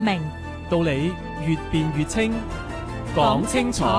明道理越辯越清，講清楚。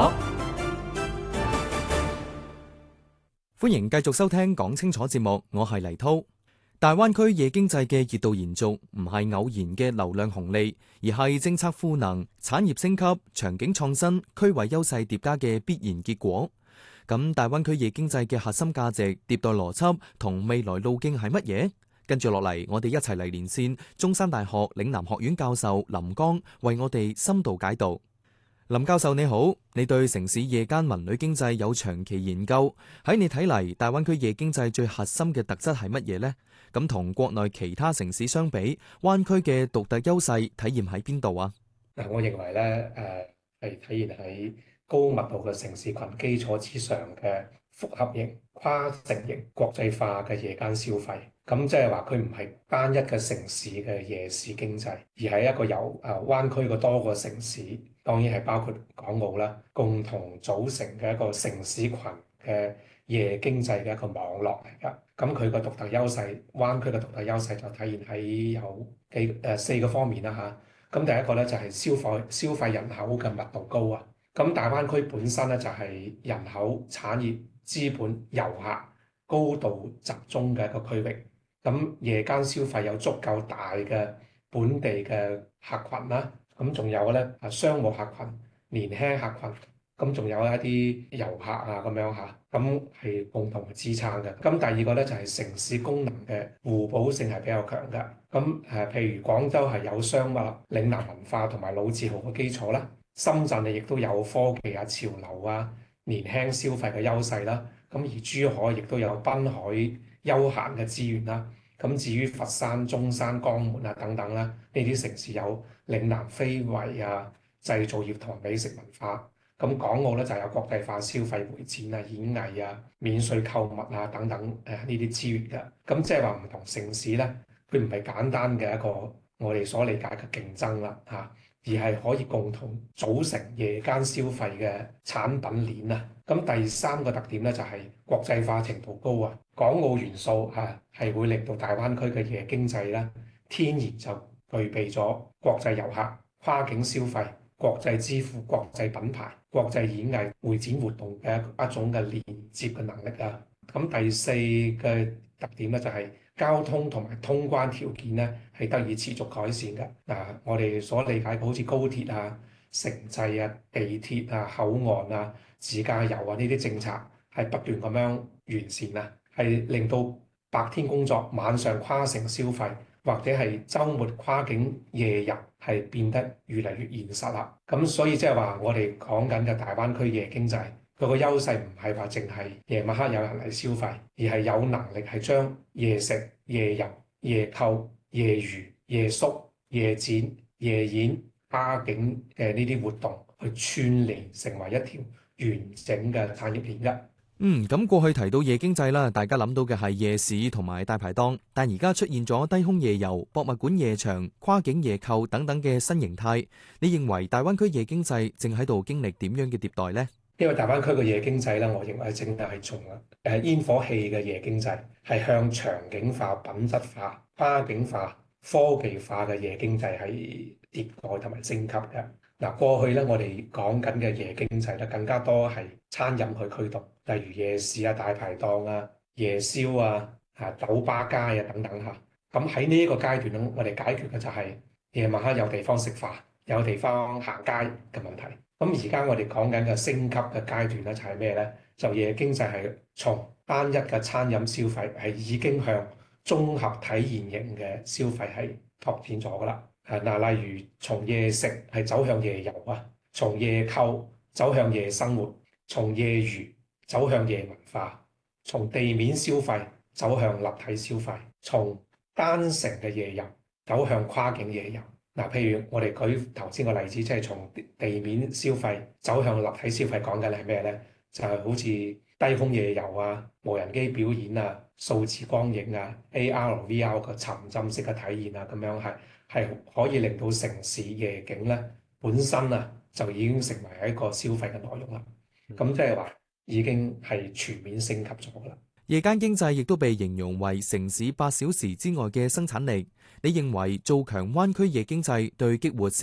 歡迎繼續收聽講清楚節目，我係黎滔。大灣區夜經濟嘅熱度延續，唔係偶然嘅流量紅利，而係政策賦能、產業升級、場景創新、區位優勢疊加嘅必然結果。咁大灣區夜經濟嘅核心價值、迭代邏輯同未來路徑係乜嘢？跟住落嚟，我哋一齊嚟連線中山大學嶺南學院教授林江，為我哋深度解讀。林教授你好，你對城市夜間文旅經濟有長期研究，喺你睇嚟，大灣區夜經濟最核心嘅特質係乜嘢呢？咁同國內其他城市相比，灣區嘅獨特優勢體現喺邊度啊？ 我認為咧，係體現喺高密度嘅城市群基礎之上嘅複合型、跨城型、國際化嘅夜間消費。咁即係話佢唔係單一嘅城市嘅夜市經濟，而係一個由灣區嘅多個城市，當然係包括港澳啦，共同組成嘅一個城市群嘅夜經濟嘅一個網絡嚟㗎。咁佢個獨特優勢，灣區嘅獨特優勢就體現喺有四個方面啦嚇。咁第一個咧就係消費人口嘅密度高啊。咁大灣區本身咧就係人口、產業、資本、遊客高度集中嘅一個區域。咁夜間消費有足夠大嘅本地嘅客群啦。咁仲有咧商務客群、年輕客群，咁仲有一啲遊客啊咁樣嚇。咁係共同嘅支撐嘅。咁第二個咧就係城市功能嘅互補性係比較強嘅。咁譬如廣州係有商務、嶺南文化同埋老字號嘅基礎啦。深圳亦都有科技啊、潮流啊、年輕消費嘅優勢啦。咁而珠海亦都有濱海休閒嘅資源啦。咁至於佛山、中山、江門啊等等啦，呢啲城市有嶺南非遺啊、製造業同美食文化。咁港澳咧就有國際化消費會展啊、演藝啊、免稅購物啊等等呢啲資源嘅。咁即係話唔同城市咧，佢唔係簡單嘅一個我哋所理解嘅競爭啦嚇。而係可以共同組成夜間消費嘅產品鏈啊！咁第三個特點咧就係國際化程度高啊，港澳元素係會令到大灣區嘅夜經濟咧天然就具備咗國際遊客、跨境消費、國際支付、國際品牌、國際演藝會展活動嘅一種嘅連接嘅能力啊！咁第四個特點咧就係交通同埋通關條件咧係得以持續改善嘅。我哋所理解嘅好似高鐵啊、城際啊、地鐵啊、口岸啊、自駕遊啊呢啲政策係不斷咁樣完善啊，係令到白天工作、晚上跨城消費或者係週末跨境夜遊係變得越嚟越現實啦。咁所以即係話我哋講緊嘅大灣區夜經濟，佢個優勢唔係話淨係夜晚黑有人嚟消費，而係有能力係將夜食、夜遊、夜購、夜娛、夜宿、夜展、夜演、跨境嘅呢啲活動去串聯成為一條完整嘅產業鏈一。 咁過去提到夜經濟啦，大家諗到嘅係夜市同埋大排檔，但而家出現咗低空夜遊、博物館夜場、跨境夜購等等嘅新形態。你認為大灣區夜經濟正喺度經歷點樣嘅迭代呢？ 因為大灣區嘅夜經濟咧，我認為正係從煙火氣嘅夜經濟係向場景化、品質化、跨境化、科技化嘅夜經濟係迭代同埋升級嘅。過去咧我哋講緊嘅夜經濟咧，更加多係餐飲去驅動，例如夜市啊、大排檔啊、夜宵啊、酒吧街啊等等嚇。咁喺呢一個階段咧，我哋解決嘅就係夜晚黑有地方食飯、有地方行街嘅問題。咁而家我哋講緊嘅升級嘅階段咧，就係咩咧？就夜經濟係從單一嘅餐飲消費係已經向綜合體驗型嘅消費係拓展咗噶啦。例如從夜食係走向夜遊啊，從夜購走向夜生活，從夜娛走向夜文化，從地面消費走向立體消費，從單城嘅夜遊走向跨境夜遊。譬如我哋舉頭先個例子，即係從地面消費走向立體消費，講緊係咩咧？就係好似低空夜遊啊、無人機表演啊、數字光影啊、AR、VR 嘅沉浸式嘅體驗啊，咁樣係可以令到城市夜景咧本身就已經成為一個消費嘅內容啦。咁即係話已經係全面升級咗啦。 夜間經濟亦都被形容為城市8小時之外嘅生產力。你認為做強灣區夜經濟對激活